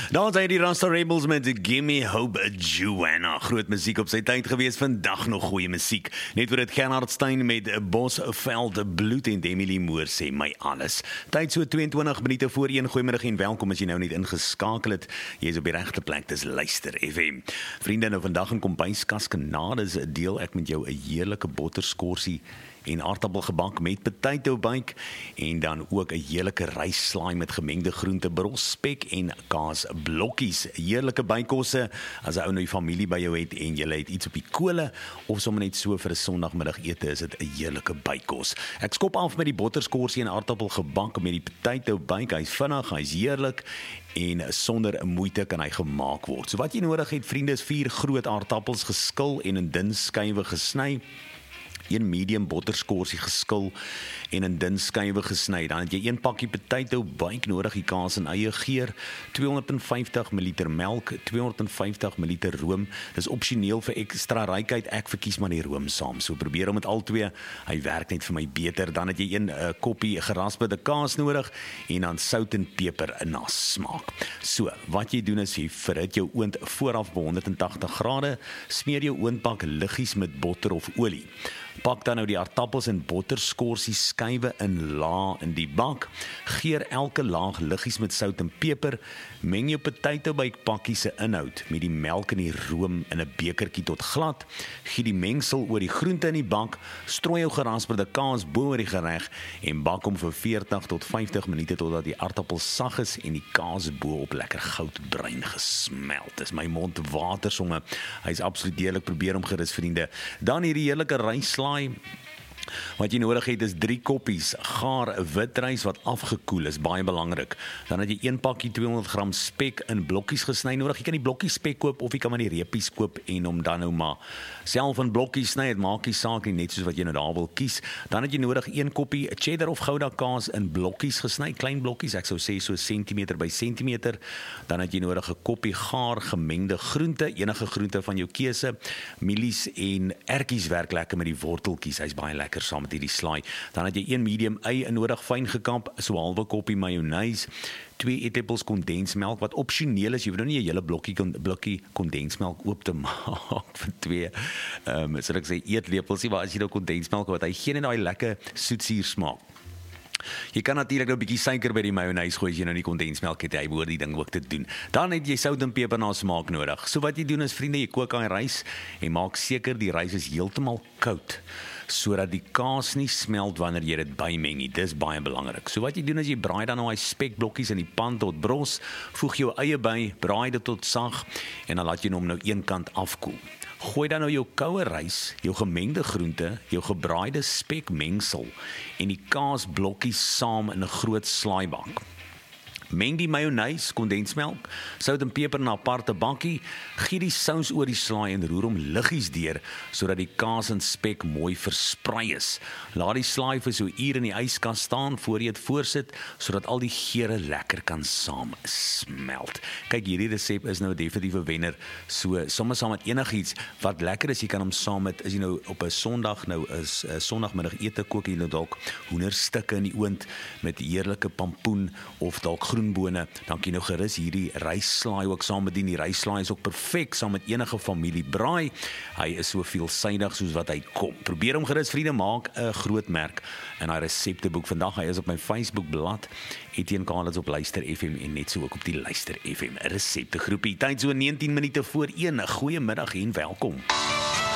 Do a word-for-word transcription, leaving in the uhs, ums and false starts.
Daar zijn die Rasta Rebels met Gimme Hope Joanna. Groot muziek op sy tyd gewees, vandag nog goeie muziek. Net voor het Gerhard Stein met Bosveld Bloed en Emily Moore sê my alles. Tyd so tweeëntwintig minute voor een, goeiemiddag en welkom as jy nou net ingeskakel het. Jy is op die regte plek, dis Luister F M. Vriende, nou vandag in Kombuis Kaskenades deel ek met jou 'n heerlike botterskorsie en aardappelgebak met potato bake en dan ook 'n heerlike rysslaai met gemengde groente, bros, spek en kaasblokkies. Heerlike bykosse as 'n ou nou die familie by jou het en jy het iets op die kole of sommer net so vir 'n Sondagmiddagete, is dit 'n heerlike bykos. Ek skop af met die botterskorsie en aardappelgebak met die potato bake. Hy's vinnig, hy's heerlik en sonder moeite kan hy gemaak word. So wat jy nodig het, vriende, is vier groot aardappels geskil en in dun skywe gesny. Een medium botterskorsie geskil en in dun skywe gesny. Dan het jy een pakkie potato bake nodig, die kaas en eie geur, tweehonderdvyftig milliliter melk, tweehonderdvyftig milliliter room. Dis opsioneel vir ekstra rykheid. Ek verkies maar die room saam. So probeer om met al twee. Hy werk net vir my beter. Dan het jy een uh, koppie gerasperde kaas nodig en dan sout en peper in na smaak. So, wat jy doen is jy verhit jou oond vooraf by honderdtagtig grade, smeer jou oondpak liggies met botter of olie. Pak dan nou die aardappels en botterskorsie skywe in la in die bak. Geer elke laag liggies met sout en peper. Meng jou potato bake pakkie se inhoud met die melk en die room in 'n bekertjie tot glad. Giet die mengsel oor die groente in die bak. Strooi jou gerasperde kaas bo oor die gereg en bak hom vir veertig tot vyftig minute totdat die aardappel sag is en die kaas bo-op lekker goudbruin gesmelt. Dis my mond water somme. Hy's absoluut heerlik, probeer hom gerus, vriende. Dan hierdie heerlike rysslaai. Wat jy nodig het is drie koppies gaar witrys wat afgekoel is, baie belangrik. Dan het jy een pakkie tweehonderd gram spek in blokkies gesny nodig. Jy kan die blokkies spek koop of jy kan maar die reepies koop en hom dan nou maar self in blokkies sny. Dit maak nie saak nie, net soos wat jy nou daar wil kies. Dan het jy nodig een koppie cheddar of gouda kaas in blokkies gesny, klein blokkies, ek sou sê so sentimeter by sentimeter. Dan het jy nodig 'n koppie gaar gemengde groente, enige groente van jou keuse. Mielies en ertjies werk lekker met die worteltjies. Hy's baie lekker saam met hierdie slaai. Dan het jy een medium ei nodig, fyn gekamp, so 'n halwe koppie mayonaise, twee eetlepels kondensmelk wat opsioneel is. Jy hoef nou nie 'n hele blokkie blokkie kondensmelk oop te maak vir twee ehm um, so ek sê eetlepels nie, maar as jy nou kondensmelk wat hy gee net daai lekker soetsuur smaak. Jy kan natuurlik nou 'n bietjie suiker by die mayonaise gooi as jy nou nie kondensmelk het, hy behoort die ding ook te doen. Dan het jy sout en peper na smaak nodig. So wat jy doen is, vriende, jy kook aan rys en maak seker die rys is heeltemal koud, sodat die kaas nie smelt wanneer jy dit bymeng nie. Dis baie belangrik. So wat jy doen is jy braai dan nou hy spekblokkies in die pan tot bros, voeg jou eie by, braai dit tot sag en dan laat jy hom nou een kant afkoel. Gooi dan nou jou koue rys, jou gemengde groente, jou gebraaide spekmengsel en die kaasblokkies saam in 'n groot slaaibak. Meng die mayonaise, kondensmelk, sout en peper in 'n aparte bakkie, gee die sous oor die slaai en roer hom liggies deur sodat die kaas en spek mooi versprei is. Laat die slaai vir so 'n uur in die yskas staan voor jy dit voorsit sodat al die geure lekker kan saam smelt. Kyk, hierdie resep is nou definitief 'n wenner. So sommer saam met enigiets wat lekker is, jy kan hom saam met as jy nou op 'n Sondag nou is 'n Sondagmiddag ete kook jy nou dalk hoenderstukke in die oond met heerlike pampoen of dalk groenbone, dan kan jy nou gerus hierdie rysslaai ook saam bedien. Die rysslaai is ook perfek saam met enige familie braai. Hy is so veelsidig soos wat hy kom. Probeer hom gerus, vriende, maak 'n groot merk in daai resepteboek. Vandag hy is op my Facebookblad, Etienne Kaalits op Luister F M en net so ook op die Luister F M reseptegroepie. Tyd so negentien minute voor een. Goeiemiddag en welkom.